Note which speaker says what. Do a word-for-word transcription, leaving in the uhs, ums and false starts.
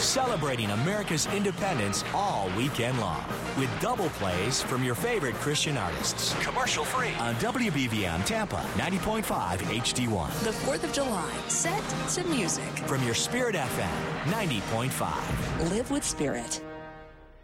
Speaker 1: celebrating America's independence all weekend long with double plays from your favorite Christian artists. Commercial free on W B V M Tampa ninety point five H D one.
Speaker 2: The fourth of July, set to music.
Speaker 1: From your Spirit F M ninety point five.
Speaker 2: Live with Spirit.